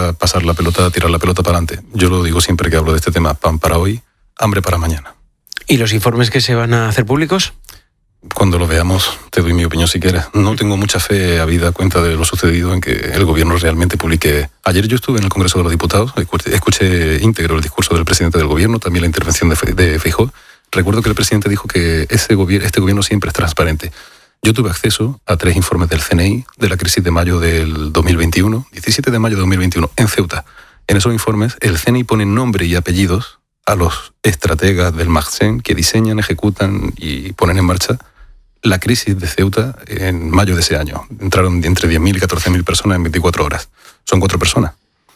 para pasar la pelota, tirar la pelota para adelante. Yo lo digo siempre que hablo de este tema: pan para hoy, hambre para mañana. ¿Y los informes que se van a hacer públicos? Cuando lo veamos, te doy mi opinión si quieres. No tengo mucha fe, habida cuenta de lo sucedido, en que el gobierno realmente publique. Ayer yo estuve en el Congreso de los Diputados, escuché íntegro el discurso del presidente del gobierno, también la intervención de Feijóo. Recuerdo que el presidente dijo que este gobierno siempre es transparente. Yo tuve acceso a 3 informes del CNI de la crisis de mayo del 2021, 17 de mayo de 2021, en Ceuta. En esos informes, el CNI pone nombre y apellidos a los estrategas del MACSEN que diseñan, ejecutan y ponen en marcha la crisis de Ceuta en mayo de ese año. Entraron entre 10.000 y 14.000 personas en 24 horas. Son 4 personas.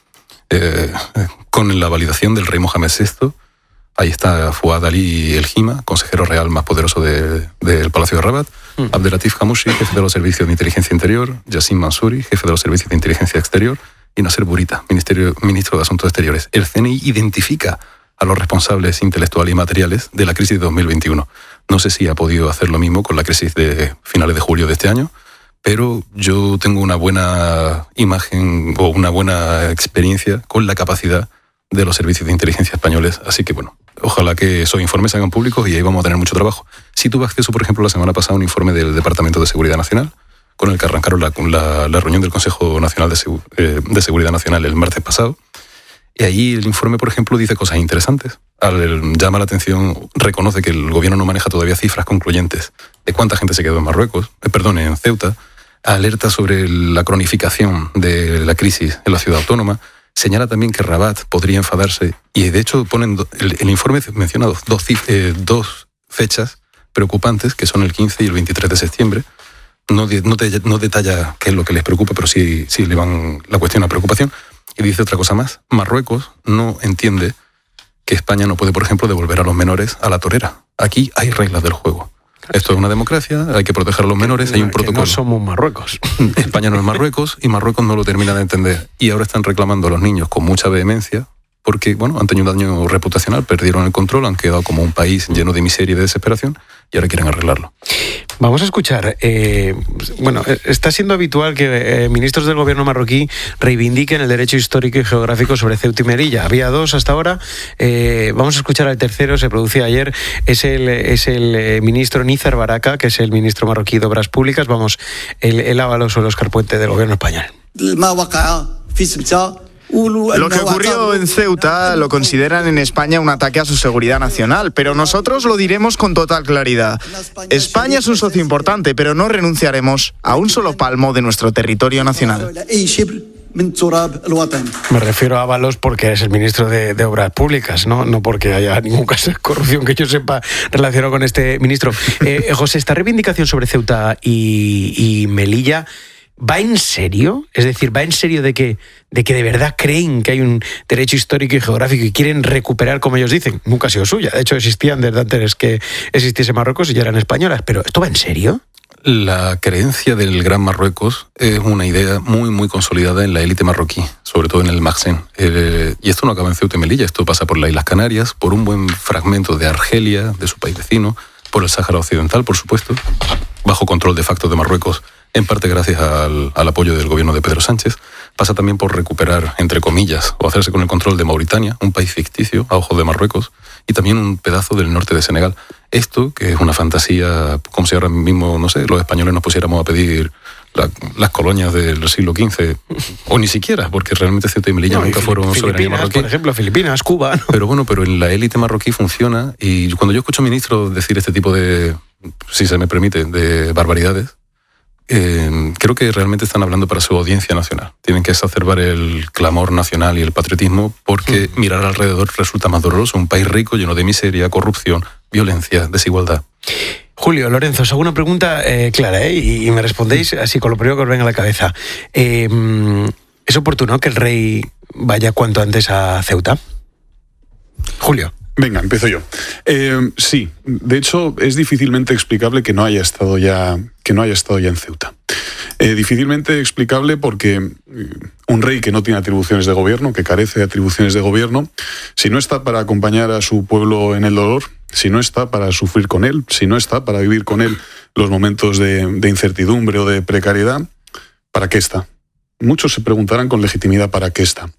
Con la validación del rey Mohamed VI, ahí está Fouad Ali El Hima, consejero real más poderoso del Palacio de Rabat, Abdelatif Hamouchi, jefe de los servicios de inteligencia interior, Yassin Mansouri, jefe de los servicios de inteligencia exterior, y Nasser Bourita, ministro de Asuntos Exteriores. El CNI identifica a los responsables intelectuales y materiales de la crisis de 2021. No sé si ha podido hacer lo mismo con la crisis de finales de julio de este año, pero yo tengo una buena imagen o una buena experiencia con la capacidad de los servicios de inteligencia españoles. Así que, bueno, ojalá que esos informes se hagan públicos y ahí vamos a tener mucho trabajo. Sí tuve acceso, por ejemplo, la semana pasada a un informe del Departamento de Seguridad Nacional, con el que arrancaron la reunión del Consejo Nacional de Seguridad Nacional el martes pasado. Y ahí el informe, por ejemplo, dice cosas interesantes. Llama la atención, reconoce que el gobierno no maneja todavía cifras concluyentes de cuánta gente se quedó en Ceuta, alerta sobre la cronificación de la crisis en la ciudad autónoma, señala también que Rabat podría enfadarse, y de hecho el informe menciona dos fechas preocupantes, que son el 15 y el 23 de septiembre. No detalla qué es lo que les preocupa, pero sí le van la cuestión a preocupación. Y dice otra cosa más: Marruecos no entiende que España no puede, por ejemplo, devolver a los menores a la torera. Aquí hay reglas del juego. Esto es una democracia, hay que proteger a los menores, hay un protocolo. No somos Marruecos. España no es Marruecos y Marruecos no lo termina de entender. Y ahora están reclamando a los niños con mucha vehemencia porque, bueno, han tenido un daño reputacional, perdieron el control, han quedado como un país lleno de miseria y de desesperación y ahora quieren arreglarlo. Vamos a escuchar. Está siendo habitual que ministros del gobierno marroquí reivindiquen el derecho histórico y geográfico sobre Ceuta y Melilla. Había 2 hasta ahora. Vamos a escuchar al tercero, se producía ayer. Es el ministro Nízar Baraka, que es el ministro marroquí de Obras Públicas. Vamos, el Ábalos o el Óscar Puente del gobierno español. Lo que ocurrió en Ceuta lo consideran en España un ataque a su seguridad nacional, pero nosotros lo diremos con total claridad. España es un socio importante, pero no renunciaremos a un solo palmo de nuestro territorio nacional. Me refiero a Ábalos porque es el ministro de Obras Públicas, no porque haya ningún caso de corrupción que yo sepa relacionado con este ministro. José, esta reivindicación sobre Ceuta y Melilla, ¿va en serio? Es decir, ¿va en serio de que de verdad creen que hay un derecho histórico y geográfico y quieren recuperar, como ellos dicen? Nunca ha sido suya. De hecho, existían desde antes que existiese Marruecos y ya eran españolas. ¿Pero esto va en serio? La creencia del Gran Marruecos es una idea muy, muy consolidada en la élite marroquí, sobre todo en el MACSEN. Y esto no acaba en Ceuta y Melilla, esto pasa por las Islas Canarias, por un buen fragmento de Argelia, de su país vecino, por el Sáhara Occidental, por supuesto, bajo control de facto de Marruecos, en parte gracias al apoyo del gobierno de Pedro Sánchez. Pasa también por recuperar, entre comillas, o hacerse con el control de Mauritania, un país ficticio a ojos de Marruecos, y también un pedazo del norte de Senegal. Esto, que es una fantasía, como si ahora mismo, no sé, los españoles nos pusiéramos a pedir las colonias del siglo XV, o ni siquiera, porque realmente Ceuta y Melilla nunca fueron soberanía marroquí. Por ejemplo, Filipinas, Cuba, ¿no? Pero en la élite marroquí funciona, y cuando yo escucho ministros decir este tipo de, si se me permite, de barbaridades, creo que realmente están hablando para su audiencia nacional. Tienen que exacerbar el clamor nacional y el patriotismo porque mirar alrededor resulta más doloroso. Un país rico, lleno de miseria, corrupción, violencia, desigualdad. Julio, Lorenzo, os hago una pregunta clara, y me respondéis así con lo primero que os venga a la cabeza. ¿Es oportuno que el rey vaya cuanto antes a Ceuta? Julio. Venga, empiezo yo. Sí, de hecho es difícilmente explicable que no haya estado ya en Ceuta. Difícilmente explicable porque un rey que no tiene atribuciones de gobierno, que carece de atribuciones de gobierno, si no está para acompañar a su pueblo en el dolor, si no está para sufrir con él, si no está para vivir con él los momentos de incertidumbre o de precariedad, ¿para qué está? Muchos se preguntarán con legitimidad ¿para qué está?